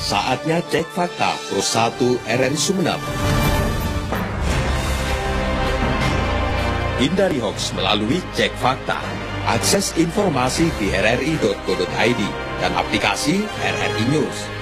Saatnya cek fakta Pro 1 RRI Sumeneb. Hindari hoax melalui cek fakta. Akses informasi di rri.co.id dan aplikasi RRI News.